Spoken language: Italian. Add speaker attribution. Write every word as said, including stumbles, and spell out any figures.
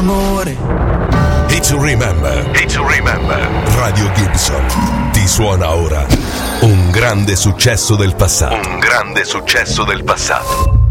Speaker 1: amore.
Speaker 2: Hit to remember, hit to remember. Radio Gibson ti suona ora un grande successo del passato. Un grande successo del passato.